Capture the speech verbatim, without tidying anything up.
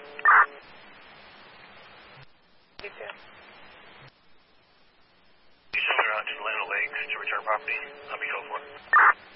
ahead. You too. You send her out to Atlanta Lakes to return property. I'll be code for.